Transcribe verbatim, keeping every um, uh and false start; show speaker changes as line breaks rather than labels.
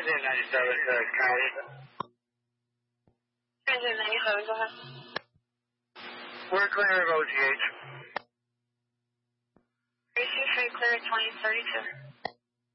Transit ninety-seven to County.
Transit ninety-seven, go ahead.
We're clear of O G H.
Tracy Street, clear at twenty thirty-two.